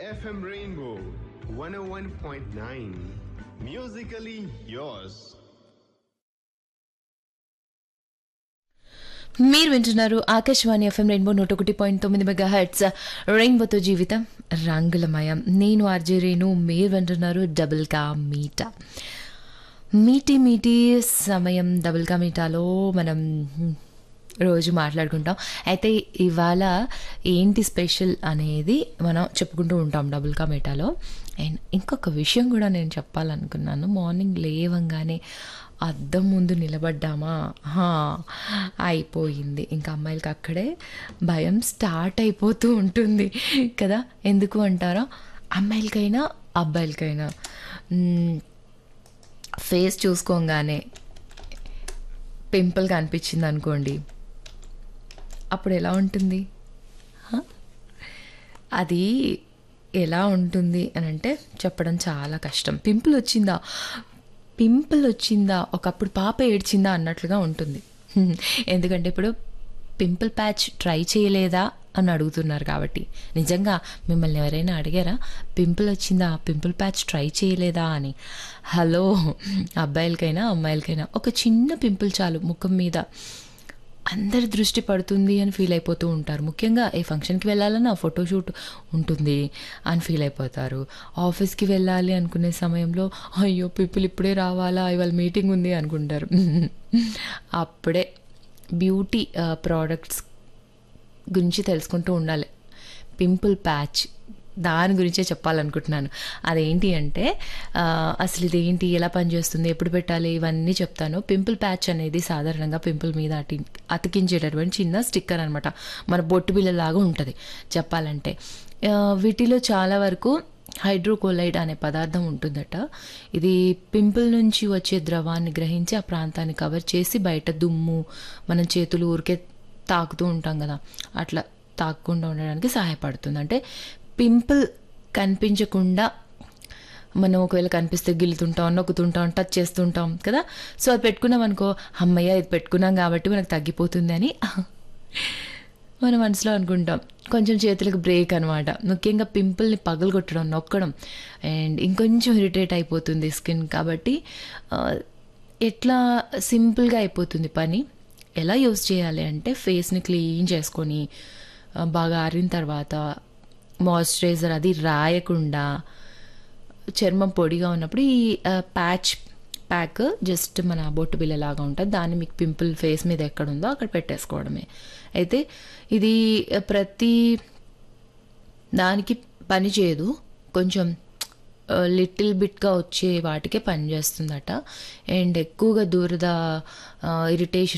FM Rainbow 101.9. Musically yours. మీరు వింటున్నారు Akashvani FM rainbow 101.9 megahertz రెయిన్బోతో జీవితం రంగులమయం. నేను ఆర్జే రేణు, మీరు వింటున్నారు డబుల్ కా మీటా. మీటీ సమయం డబుల్ కా మీటాలో మనం రోజు మాట్లాడుకుంటాం. అయితే ఇవాళ ఏంటి స్పెషల్ అనేది మనం చెప్పుకుంటూ ఉంటాం డబుల్ కా మీటాలో. అండ్ ఇంకొక విషయం కూడా నేను చెప్పాలనుకున్నాను. మార్నింగ్ లేవంగానే అద్దం ముందు నిలబడ్డామా, అయిపోయింది. ఇంకా అమ్మాయిలకి అక్కడే భయం స్టార్ట్ అయిపోతూ ఉంటుంది కదా. ఎందుకు అంటారా, అమ్మాయిలకైనా అబ్బాయిలకైనా ఫేస్ చూసుకోగానే పింపుల్ కనిపించింది అనుకోండి, అప్పుడు ఎలా ఉంటుంది? అది ఎలా ఉంటుంది అని అంటే చెప్పడం చాలా కష్టం. పింపుల్ వచ్చిందా ఒకప్పుడు పాప ఏడ్చిందా అన్నట్లుగా ఉంటుంది. ఎందుకంటే ఇప్పుడు పింపుల్ ప్యాచ్ ట్రై చేయలేదా అని అడుగుతున్నారు కాబట్టి. నిజంగా మిమ్మల్ని ఎవరైనా అడిగారా పింపుల్ వచ్చిందా, పింపుల్ ప్యాచ్ ట్రై చేయలేదా అని? హలో, అబ్బాయిలకైనా అమ్మాయిలకైనా ఒక చిన్న పింపుల్ చాలు ముఖం మీద, అందరి దృష్టి పడుతుంది అని ఫీల్ అయిపోతూ ఉంటారు. ముఖ్యంగా ఏ ఫంక్షన్కి వెళ్ళాలన్నా ఫోటోషూట్ ఉంటుంది అని ఫీల్ అయిపోతారు. ఆఫీస్కి వెళ్ళాలి అనుకునే సమయంలో అయ్యో పీపుల్ ఇప్పుడే రావాలా, ఇవాళ మీటింగ్ ఉంది అనుకుంటారు. అప్పుడే బ్యూటీ ప్రోడక్ట్స్ గురించి తెలుసుకుంటూ ఉండాలి. పింపుల్ ప్యాచ్ దాని గురించే చెప్పాలనుకుంటున్నాను. అదేంటి అంటే అసలు ఇదేంటి, ఎలా పనిచేస్తుంది, ఎప్పుడు పెట్టాలి, ఇవన్నీ చెప్తాను. పింపుల్ ప్యాచ్ అనేది సాధారణంగా పింపుల్ మీద అతికించేటటువంటి చిన్న స్టిక్కర్ అనమాట. మన బొట్టు బిళ్ళలాగా ఉంటుంది చెప్పాలంటే. వీటిలో చాలా వరకు హైడ్రోకోలైడ్ అనే పదార్థం ఉంటుందట. ఇది పింపుల్ నుంచి వచ్చే ద్రవాన్ని గ్రహించి ఆ ప్రాంతాన్ని కవర్ చేసి బయట దుమ్ము, మనం చేతులు ఊరికే తాకుతూ ఉంటాం కదా, అట్లా తాకకుండా ఉండడానికి సహాయపడుతుంది. అంటే పింపుల్ కనిపించకుండా మనం ఒకవేళ కనిపిస్తే గిల్లుతుంటాం, నొక్కుతుంటాం, టచ్ చేస్తుంటాం కదా. సో అది పెట్టుకున్నాం అనుకో, అమ్మయ్య ఇది పెట్టుకున్నాం కాబట్టి మనకు తగ్గిపోతుంది అని మన మనసులో అనుకుంటాం. కొంచెం చేతులకు బ్రేక్ అనమాట. ముఖ్యంగా పింపుల్ని పగలగొట్టడం, నొక్కడం అండ్ ఇంకొంచెం ఇరిటేట్ అయిపోతుంది స్కిన్. కాబట్టి ఎట్లా సింపుల్గా అయిపోతుంది పని. ఎలా యూజ్ చేయాలి అంటే ఫేస్ని క్లీన్ చేసుకొని బాగా ఆరిన తర్వాత మాయిశ్చరైజర్ అది రాయకుండా, చర్మం పొడిగా ఉన్నప్పుడు ఈ ప్యాక్ జస్ట్ మన బొట్టు బిల్లలాగా ఉంటుంది. దాన్ని మీకు పింపుల్ ఫేస్ మీద ఎక్కడ ఉందో అక్కడ పెట్టేసుకోవడమే. అయితే ఇది ప్రతి దానికి పని చేయదు, కొంచెం లిటిల్ బిట్గా వచ్చే వాటికే పనిచేస్తుందట. అండ్ ఎక్కువగా దురద, ఇరిటేషన్